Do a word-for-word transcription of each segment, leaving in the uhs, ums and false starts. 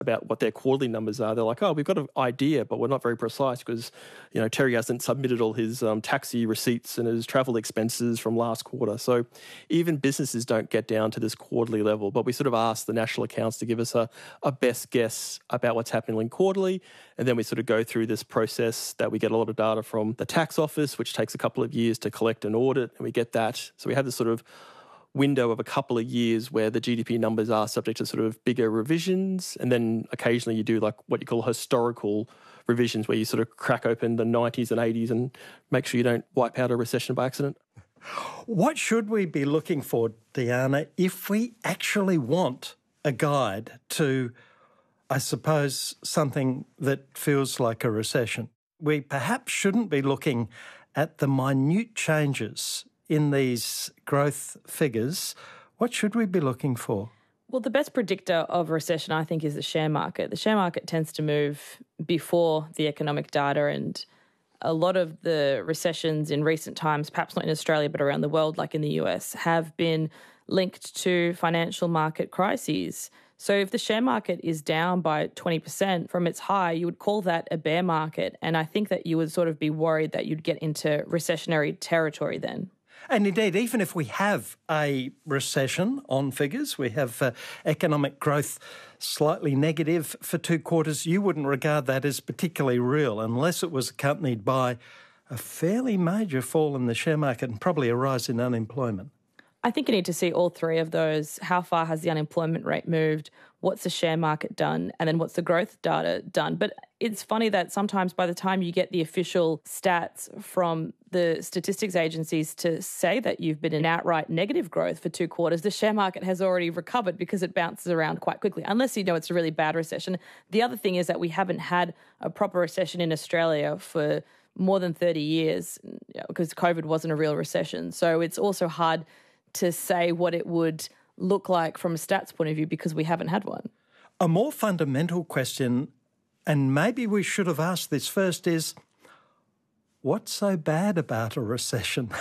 about what their quarterly numbers are, they're like, oh, we've got an idea, but we're not very precise because, you know, Terry hasn't submitted all his um, taxi receipts and his travel expenses from last quarter. So even businesses don't get down to this quarterly level, but we sort of ask the national accounts to give us a, a best guess about what's happening quarterly. And then we sort of go through this process that we get a lot of data from the tax office, which takes a couple of years to collect and audit, and we get that. So we have this sort of window of a couple of years where the G D P numbers are subject to sort of bigger revisions, and then occasionally you do like what you call historical revisions where you sort of crack open the nineties and eighties and make sure you don't wipe out a recession by accident. What should we be looking for, Diana, if we actually want a guide to, I suppose, something that feels like a recession? We perhaps shouldn't be looking at the minute changes in these growth figures. What should we be looking for? Well, the best predictor of a recession, I think, is the share market. The share market tends to move before the economic data, and a lot of the recessions in recent times, perhaps not in Australia but around the world, like in the U S, have been linked to financial market crises. So if the share market is down by twenty percent from its high, you would call that a bear market. And I think that you would sort of be worried that you'd get into recessionary territory then. And indeed, even if we have a recession on figures, we have uh, economic growth slightly negative for two quarters, you wouldn't regard that as particularly real unless it was accompanied by a fairly major fall in the share market and probably a rise in unemployment. I think you need to see all three of those. How far has the unemployment rate moved? What's the share market done? And then what's the growth data done? But it's funny that sometimes by the time you get the official stats from the statistics agencies to say that you've been in outright negative growth for two quarters, the share market has already recovered because it bounces around quite quickly, unless you know it's a really bad recession. The other thing is that we haven't had a proper recession in Australia for more than thirty years because COVID wasn't a real recession. So it's also hard to say what it would look like from a stats point of view because we haven't had one. A more fundamental question, and maybe we should have asked this first, is what's so bad about a recession?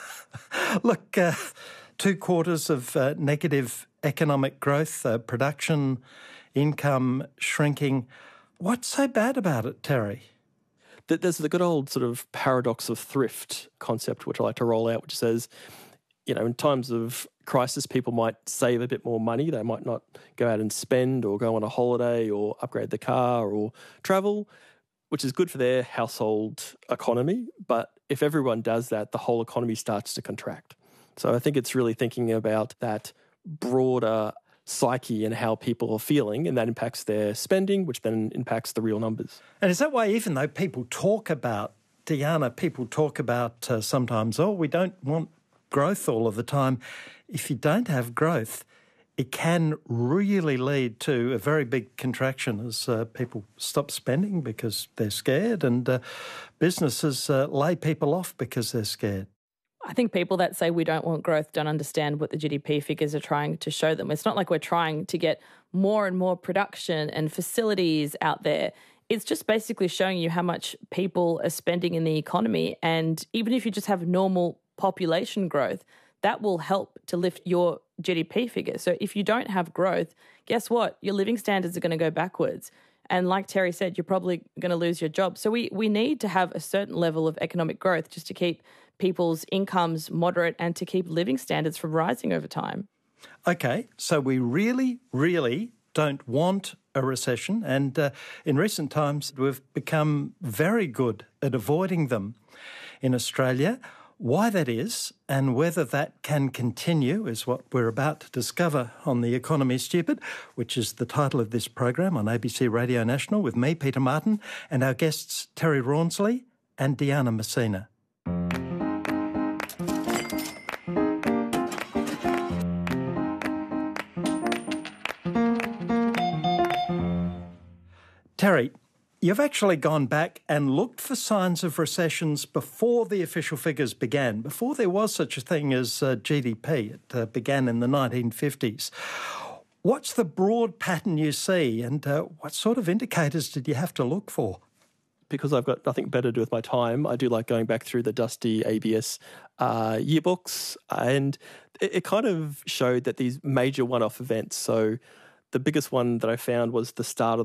Look, uh, two quarters of uh, negative economic growth, uh, production, income shrinking. What's so bad about it, Terry? There's the good old sort of paradox of thrift concept, which I like to roll out, which says, you know, in times of crisis, people might save a bit more money. They might not go out and spend or go on a holiday or upgrade the car or travel, which is good for their household economy. But if everyone does that, the whole economy starts to contract. So I think it's really thinking about that broader psyche and how people are feeling, and that impacts their spending, which then impacts the real numbers. And is that why even though people talk about, Diana, people talk about uh, sometimes, oh, we don't want growth all of the time. If you don't have growth, it can really lead to a very big contraction as uh, people stop spending because they're scared, and uh, businesses uh, lay people off because they're scared. I think people that say we don't want growth don't understand what the G D P figures are trying to show them. It's not like we're trying to get more and more production and facilities out there. It's just basically showing you how much people are spending in the economy. And even if you just have normal population growth, that will help to lift your G D P figure. So if you don't have growth, guess what? Your living standards are going to go backwards. And like Terry said, you're probably going to lose your job. So we, we need to have a certain level of economic growth just to keep people's incomes moderate and to keep living standards from rising over time. Okay, so we really, really don't want a recession. And uh, in recent times, we've become very good at avoiding them in Australia. Why that is and whether that can continue is what we're about to discover on The Economy Stupid, which is the title of this program on A B C Radio National with me, Peter Martin, and our guests Terry Rawnsley and Diana Messina. Terry, you've actually gone back and looked for signs of recessions before the official figures began, before there was such a thing as uh, G D P. It uh, began in the nineteen fifties. What's the broad pattern you see, and uh, what sort of indicators did you have to look for? Because I've got nothing better to do with my time, I do like going back through the dusty A B S uh, yearbooks, and it, it kind of showed that these major one-off events, so the biggest one that I found was the start of